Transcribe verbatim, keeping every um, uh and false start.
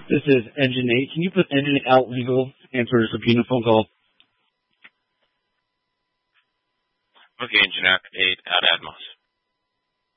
This is Engine eight. Can you put Engine out legal? Answer a subpoena phone call. Okay, Engine eight, out Atmos.